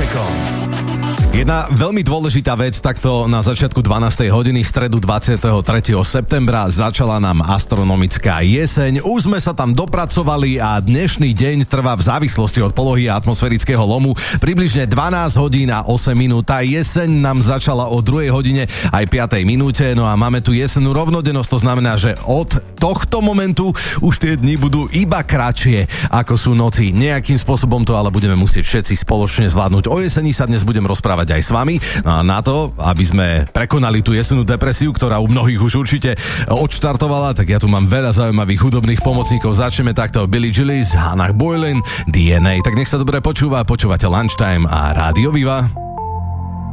Vaškom. Jedna veľmi dôležitá vec, takto na začiatku 12. hodiny, stredu 23. septembra, začala nám astronomická jeseň. Už sme sa tam dopracovali a dnešný deň trvá v závislosti od polohy a atmosférického lomu približne 12 hodín a 8 minút. Tá jeseň nám začala o 2 hodine aj 5 minúte, no a máme tu jesennú rovnodennosť, to znamená, že od tohto momentu už tie dni budú iba kratšie, ako sú noci. Nejakým spôsobom to ale budeme musieť všetci spoločne zvládnuť. O jeseni sa dnes budem rozprávať aj s vami. No a na to, aby sme prekonali tú jesennú depresiu, ktorá u mnohých už určite odštartovala, tak ja tu mám veľa zaujímavých hudobných pomocníkov. Začneme takto: Billy Gillies, Hannah Boylan, DNA. Tak nech sa dobre počúva, počúvate Lunchtime a Rádio Viva.